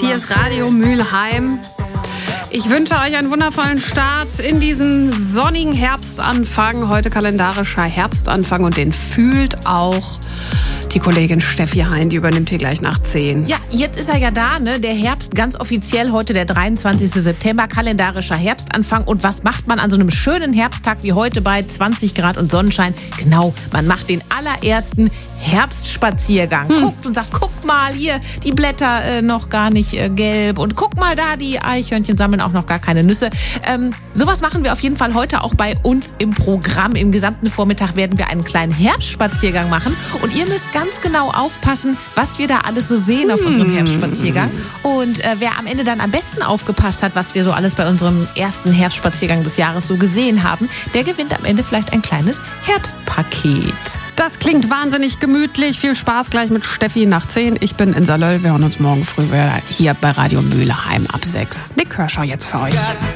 Hier ist Radio Mülheim. Ich wünsche euch einen wundervollen Start in diesen sonnigen Herbstanfang. Heute kalendarischer Herbstanfang und den fühlt auch die Kollegin Steffi Hein, die übernimmt hier gleich nach 10. Ja, jetzt ist er ja da, ne? Der Herbst ganz offiziell, heute der 23. September, kalendarischer Herbstanfang. Und was macht man an so einem schönen Herbsttag wie heute bei 20 Grad und Sonnenschein? Genau, man macht den allerersten Herbstspaziergang. Guckt und sagt, guck mal, hier, die Blätter noch gar nicht gelb. Und guck mal da, die Eichhörnchen sammeln auch noch gar keine Nüsse. Sowas machen wir auf jeden Fall heute auch bei uns im Programm. Im gesamten Vormittag werden wir einen kleinen Herbstspaziergang machen. Und ihr müsst ganz genau aufpassen, was wir da alles so sehen auf unserem Herbstspaziergang. Und wer am Ende dann am besten aufgepasst hat, was wir so alles bei unserem ersten Herbstspaziergang des Jahres so gesehen haben, der gewinnt am Ende vielleicht ein kleines Herbstpaket. Das klingt wahnsinnig gemütlich. Viel Spaß gleich mit Steffi nach 10. Ich bin in Salöll. Wir hören uns morgen früh wieder hier bei Radio Mülheim ab 6. Nick Kershaw jetzt für euch.